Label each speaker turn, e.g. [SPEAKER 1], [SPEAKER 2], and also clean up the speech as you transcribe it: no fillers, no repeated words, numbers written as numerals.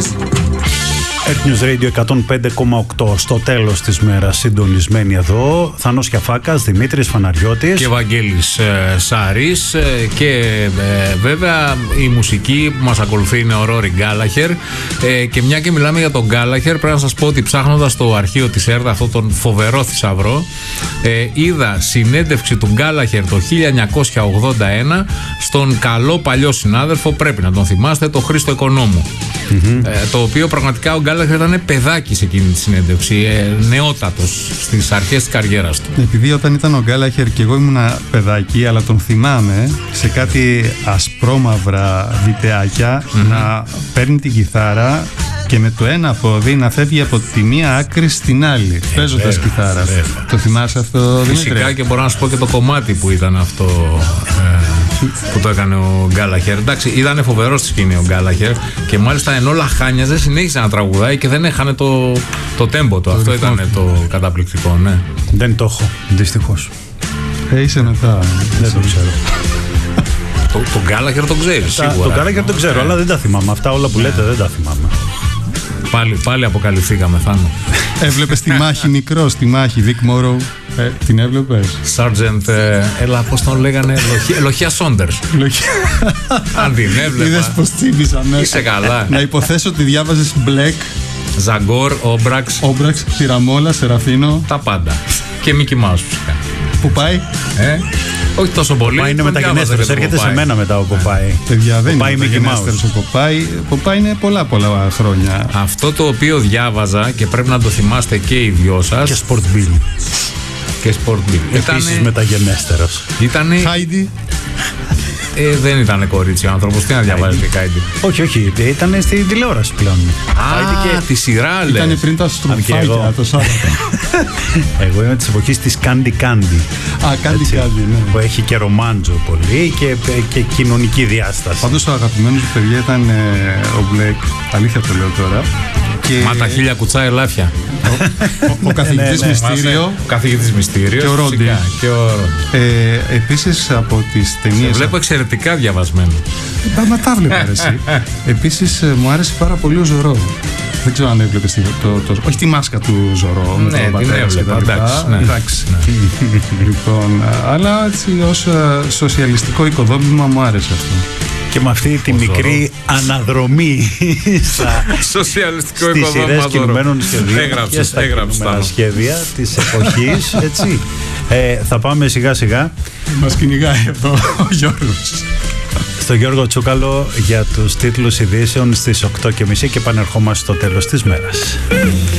[SPEAKER 1] News Radio 105,8 στο τέλος της μέρας, συντονισμένοι εδώ. Θάνος Κιαφάκας, Δημήτρης Φαναριώτης
[SPEAKER 2] και Βαγγέλης Σάρης. Και βέβαια η μουσική που μας ακολουθεί είναι ο Ρόρι Γκάλαχερ. Και μια και μιλάμε για τον Γκάλαχερ, πρέπει να σας πω ότι ψάχνοντας το αρχείο της ΕΡΤ, αυτόν τον φοβερό θησαυρό, είδα συνέντευξη του Γκάλαχερ το 1981 στον καλό παλιό συνάδελφο, πρέπει να τον θυμάστε, το Χρήστο Οικονόμου. Το οποίο πραγματικά ο Γκάλαχερ ήταν παιδάκι σε εκείνη τη συνέντευξη, νεότατος στις αρχές της καριέρας του.
[SPEAKER 3] Επειδή όταν ήταν ο Γκάλαχερ και εγώ ήμουνα παιδάκι, αλλά τον θυμάμαι σε κάτι ασπρόμαυρα βιντεάκια να παίρνει την κιθάρα και με το ένα πόδι να φεύγει από τη μία άκρη στην άλλη, παίζοντας κιθάρα. Το θυμάσαι αυτό, Δημήτρη?
[SPEAKER 2] Φυσικά, και μπορώ να σου πω και το κομμάτι που ήταν αυτό που το έκανε ο Γκάλαχερ. Εντάξει, ήταν φοβερός στη σκηνή ο Γκάλαχερ και μάλιστα ενώ λαχάνιαζε συνέχισε να τραγουδάει και δεν έχανε το τέμπο του. Αυτό ήταν το καταπληκτικό, ναι.
[SPEAKER 1] Δεν το έχω, δυστυχώς.
[SPEAKER 3] Είσαι μετά.
[SPEAKER 1] Δεν το ξέρω.
[SPEAKER 2] Τον Γκάλαχερ τον ξέρεις σίγουρα.
[SPEAKER 1] Τον Γκάλαχερ τον ξέρω, αλλά δεν τα θυμάμαι. Αυτά όλα που λέτε δεν τα θυμάμαι.
[SPEAKER 2] Πάλι αποκαλυφθήκαμε, Θάνο.
[SPEAKER 3] Έβλεπες τη μάχη μικρός, τη μάχη Vic Morrow? Την έβλεπες?
[SPEAKER 2] Sergeant, έλα, πώς τον λέγανε, Λοχιά Σόντερς. Αν την έβλεπα.
[SPEAKER 3] Είδες πως τσίμπησα μέσα.
[SPEAKER 2] Είσαι καλά.
[SPEAKER 3] Να υποθέσω ότι διάβαζες Black,
[SPEAKER 2] Ζαγκόρ,
[SPEAKER 3] Όμπραξ, Τυραμόλα, Σεραφίνο.
[SPEAKER 2] Τα πάντα. Και Μίκι Μάους φυσικά.
[SPEAKER 3] Που πάει?
[SPEAKER 2] Όχι τόσο πολύ.
[SPEAKER 1] Ποπάι είναι μεταγενέστερος, έρχεται σε μένα μετά ο Ποπάι.
[SPEAKER 3] Παιδιά, δεν είναι μεταγενέστερος ο Ποπάι. Ποπάι είναι πολλά χρόνια.
[SPEAKER 2] Αυτό το οποίο διάβαζα και πρέπει να το θυμάστε και οι δυο σας.
[SPEAKER 1] Και Sport Bill.
[SPEAKER 2] Και Sport Bill.
[SPEAKER 1] Επίσης μεταγενέστερος.
[SPEAKER 2] Ήτανε...
[SPEAKER 3] Χάιντι.
[SPEAKER 2] Δεν ήταν κορίτσι ο άνθρωπος, τι να διαβάζει και Χάιντι.
[SPEAKER 1] Όχι, ήταν στη τηλεόραση πλέον.
[SPEAKER 2] Τη σειρά λες.
[SPEAKER 3] Ήταν πριν τα στροφάκια το Σάββατο.
[SPEAKER 1] Εγώ είμαι της εποχής της Candy Candy.
[SPEAKER 3] Candy, ναι.
[SPEAKER 1] Που έχει και ρομάντζο πολύ και κοινωνική διάσταση.
[SPEAKER 3] Πάντως ο αγαπημένος μου παιδιά ήταν ο Μπλεκ, αλήθεια το λέω τώρα.
[SPEAKER 2] Μα τα χίλια κουτσά ελάφια.
[SPEAKER 3] Ο καθηγητής Μυστήριο.
[SPEAKER 2] Ο καθηγητής Μυστήριο.
[SPEAKER 3] Και ο Ρόντι. Επίσης από τις ταινίες.
[SPEAKER 2] Σε βλέπω εξαιρετικά διαβασμένο.
[SPEAKER 3] Μα τα βλέπα εσύ. Επίσης μου άρεσε πάρα πολύ ο Ζωρό. Δεν ξέρω αν έβλεπες όχι τη μάσκα του Ζωρό.
[SPEAKER 2] Ναι, την έβλεπα.
[SPEAKER 3] Εντάξει. Λοιπόν, αλλά έτσι ως σοσιαλιστικό οικοδόμημα μου άρεσε αυτό.
[SPEAKER 1] Και με αυτή τη μικρή αναδρομή
[SPEAKER 2] σοσιαλιστικό
[SPEAKER 1] στις σειρές κινουμένων σχεδίων
[SPEAKER 2] και στα
[SPEAKER 1] κινούμενα σχέδια της εποχής, έτσι. Θα πάμε σιγά σιγά.
[SPEAKER 3] Μας κυνηγάει εδώ ο Γιώργος.
[SPEAKER 1] Στο Γιώργο Τσούκαλο για τους τίτλους ειδήσεων στις 8:30 και επανερχόμαστε στο τέλος της μέρας.